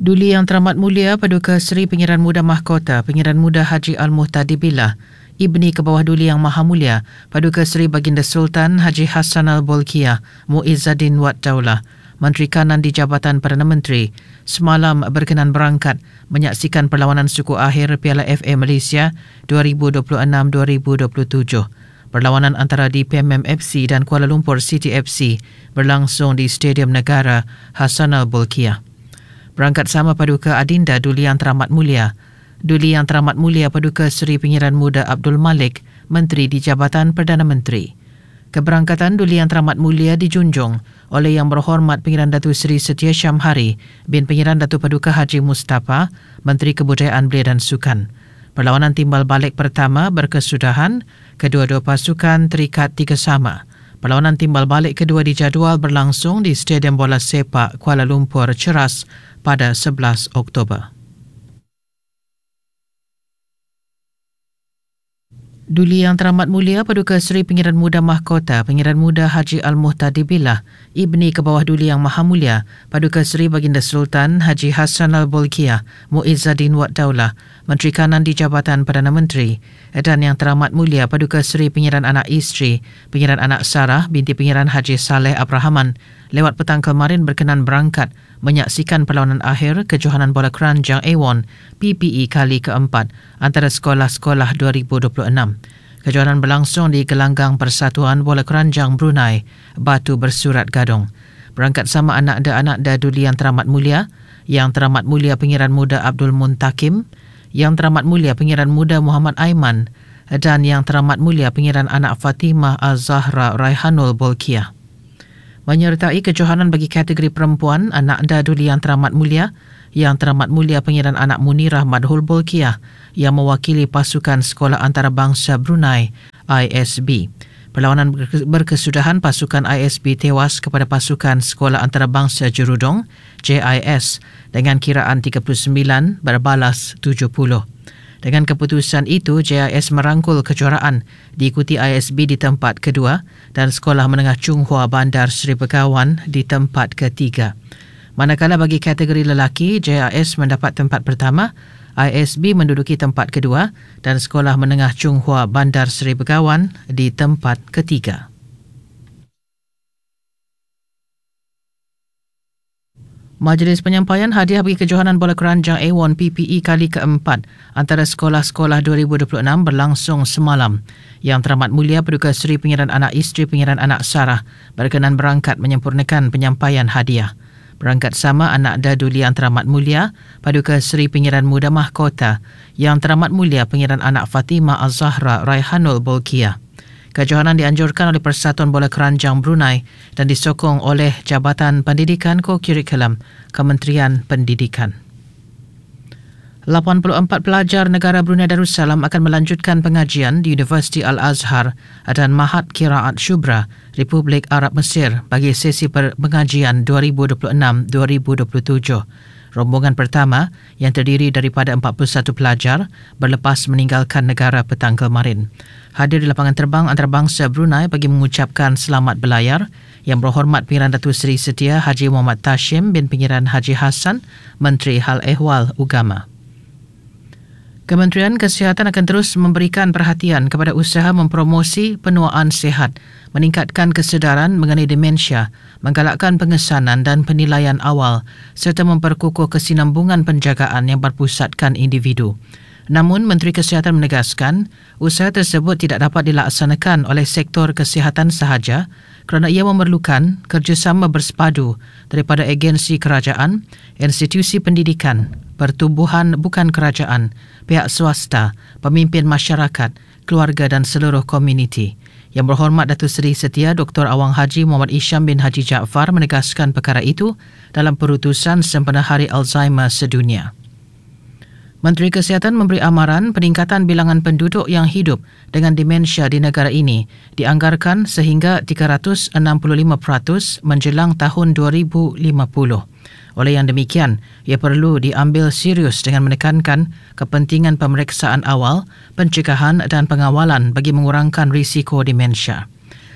Duli Yang Teramat Mulia Paduka Seri Pengiran Muda Mahkota Pengiran Muda Haji Al-Muhtadi Billah, Ibni Kebawah Duli Yang Maha Mulia Paduka Seri Baginda Sultan Haji Hassan Al-Bolkiah Muizzaddin Wad Daulah, Menteri Kanan di Jabatan Perdana Menteri, semalam berkenan berangkat menyaksikan perlawanan suku akhir Piala FA Malaysia 2026-2027. Perlawanan antara DPMM FC dan Kuala Lumpur City FC berlangsung di Stadium Negara Hassan Al-Bolkiah. Berangkat sama Paduka Adinda Duli Yang Teramat Mulia, Duli Yang Teramat Mulia Paduka Seri Pengiran Muda Abdul Malik, Menteri di Jabatan Perdana Menteri. Keberangkatan Duli Yang Teramat Mulia dijunjung oleh Yang Berhormat Pengiran Datuk Seri Setia Syamhari bin Pengiran Datuk Paduka Haji Mustafa, Menteri Kebudayaan Belia dan Sukan. Perlawanan timbal balik pertama berkesudahan, kedua-dua pasukan terikat 3 sama. Perlawanan timbal balik kedua dijadual berlangsung di Stadium Bola Sepak Kuala Lumpur Ceras pada 11 Oktober. Duli Yang Teramat Mulia Paduka Seri Pengiran Muda Mahkota Pengiran Muda Haji Al-Muhtadi Billah, Ibni Kebawah Duli Yang Maha Mulia Paduka Seri Baginda Sultan Haji Hassan Al-Bolkiah Muizzaddin Wad Daulah, Menteri Kanan di Jabatan Perdana Menteri, dan Yang Teramat Mulia Paduka Seri Pengiran Anak Isteri Pengiran Anak Sarah binti Pengiran Haji Saleh Abrahaman lewat petang kemarin berkenan berangkat menyaksikan perlawanan akhir Kejohanan Bola Keranjang A1 PPE kali keempat antara sekolah-sekolah 2026. Kejohanan berlangsung di Gelanggang Persatuan Bola Keranjang Brunei, Batu Bersurat Gadong. Berangkat sama anak-anak Duli Yang Teramat Mulia, Yang Teramat Mulia Pengiran Muda Abdul Muntakim, Yang Teramat Mulia Pengiran Muda Muhammad Aiman dan Yang Teramat Mulia Pengiran Anak Fatimah Az-Zahra Raihanul Bolkiah. Menyertai kejohanan bagi kategori perempuan, anak Duli Yang Teramat Mulia, Yang Teramat Mulia Pengiran Anak Munirah Madhul Bolkiah yang mewakili pasukan Sekolah Antarabangsa Brunei ISB. Perlawanan berkesudahan pasukan ISB tewas kepada pasukan Sekolah Antarabangsa Jerudong JIS dengan kiraan 39 berbalas 70. Dengan keputusan itu, JIS merangkul kejuaraan diikuti ISB di tempat kedua dan Sekolah Menengah Chung Hua Bandar Seri Begawan di tempat ketiga. Manakala bagi kategori lelaki, JIS mendapat tempat pertama, ISB menduduki tempat kedua dan Sekolah Menengah Chung Hua Bandar Seri Begawan di tempat ketiga. Majlis penyampaian hadiah bagi Kejohanan Bola Keranjang A1 PPE kali keempat antara sekolah-sekolah 2026 berlangsung semalam. Yang Teramat Mulia Paduka Seri Pengiran Anak Isteri Pengiran Anak Sarah berkenan berangkat menyempurnakan penyampaian hadiah. Berangkat sama anak Duli Yang Teramat Mulia Paduka Seri Pengiran Muda Mahkota, Yang Teramat Mulia Pengiran Anak Fatimah Az-Zahra Raihanul Bolkiah. Kejohanan dianjurkan oleh Persatuan Bola Keranjang Brunei dan disokong oleh Jabatan Pendidikan Co-Curriculum Kementerian Pendidikan. 84 pelajar negara Brunei Darussalam akan melanjutkan pengajian di Universiti Al-Azhar dan Mahat Qiraat Shubra, Republik Arab Mesir bagi sesi pengajian 2026-2027. Rombongan pertama yang terdiri daripada 41 pelajar berlepas meninggalkan negara petang kemarin. Hadir di lapangan terbang antarabangsa Brunei bagi mengucapkan selamat berlayar Yang Berhormat Pengiran Datuk Seri Setia Haji Muhammad Tashim bin Pengiran Haji Hassan, Menteri Hal Ehwal Ugama. Kementerian Kesihatan akan terus memberikan perhatian kepada usaha mempromosi penuaan sihat, meningkatkan kesedaran mengenai demensia, menggalakkan pengesanan dan penilaian awal serta memperkukuh kesinambungan penjagaan yang berpusatkan individu. Namun, Menteri Kesihatan menegaskan usaha tersebut tidak dapat dilaksanakan oleh sektor kesihatan sahaja kerana ia memerlukan kerjasama bersepadu daripada agensi kerajaan, institusi pendidikan, pertubuhan bukan kerajaan, pihak swasta, pemimpin masyarakat, keluarga dan seluruh komuniti. Yang Berhormat Datuk Seri Setia Dr. Awang Haji Muhammad Isham bin Haji Jaafar menegaskan perkara itu dalam perutusan sempena Hari Alzheimer Sedunia. Menteri Kesihatan memberi amaran peningkatan bilangan penduduk yang hidup dengan demensia di negara ini dianggarkan sehingga 365% menjelang tahun 2050. Oleh yang demikian, ia perlu diambil serius dengan menekankan kepentingan pemeriksaan awal, pencegahan dan pengawalan bagi mengurangkan risiko demensia.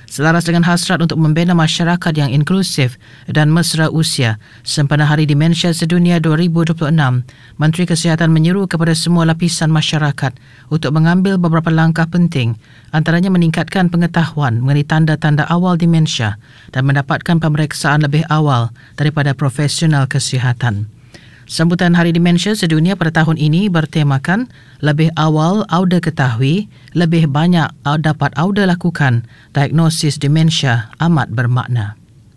Selaras dengan hasrat untuk membina masyarakat yang inklusif dan mesra usia, sempena Hari Demensia Sedunia 2026, Menteri Kesihatan menyeru kepada semua lapisan masyarakat untuk mengambil beberapa langkah penting, antaranya meningkatkan pengetahuan mengenai tanda-tanda awal demensia dan mendapatkan pemeriksaan lebih awal daripada profesional kesihatan. Sambutan Hari Demensia Sedunia pada tahun ini bertemakan lebih awal Auda ketahui, lebih banyak dapat Auda lakukan. Diagnosis demensia amat bermakna.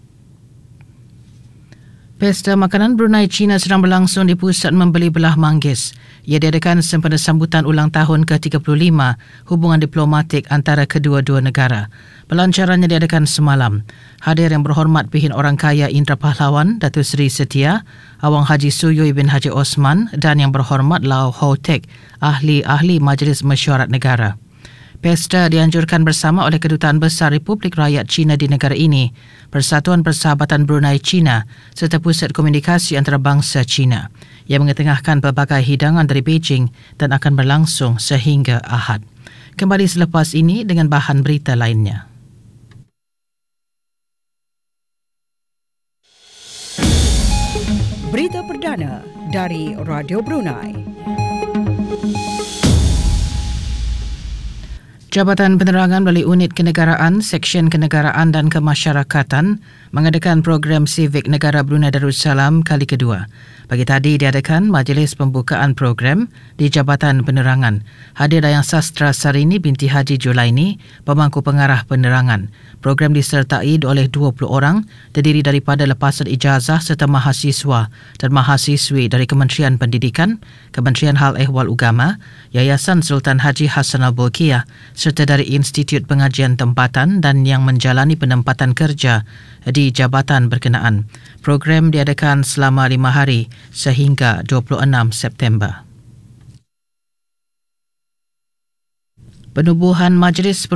Pesta Makanan Brunei China sedang berlangsung di Pusat Membeli Belah Manggis. Ia diadakan sempena sambutan ulang tahun ke-35 hubungan diplomatik antara kedua-dua negara. Pelancarannya diadakan semalam. Hadir Yang Berhormat Pihin Orang Kaya Indra Pahlawan, Datuk Seri Setia, Awang Haji Suyui bin Haji Osman dan Yang Berhormat Lau Ho Tek, ahli-ahli Majlis Mesyuarat Negara. Pesta dianjurkan bersama oleh Kedutaan Besar Republik Rakyat China di negara ini, Persatuan Persahabatan Brunei China serta Pusat Komunikasi Antarabangsa China yang mengetengahkan pelbagai hidangan dari Beijing dan akan berlangsung sehingga Ahad. Kembali selepas ini dengan bahan berita lainnya. Berita perdana dari Radio Brunei. Jabatan Penerangan melalui Unit Kenegaraan, Seksyen Kenegaraan dan Kemasyarakatan mengadakan program Civic Negara Brunei Darussalam kali kedua. Pagi tadi diadakan majlis pembukaan program di Jabatan Penerangan. Hadir Dayang Sastra Sarini binti Haji Julaini, pemangku pengarah penerangan. Program disertai oleh 20 orang, terdiri daripada lepasan ijazah serta mahasiswa dan mahasiswi dari Kementerian Pendidikan, Kementerian Hal Ehwal Agama, Yayasan Sultan Haji Hassanal Bolkiah serta dari Institut Pengajian Tempatan dan yang menjalani penempatan kerja di jabatan berkenaan. Program diadakan selama 5 hari sehingga 26 September. Penubuhan Majlis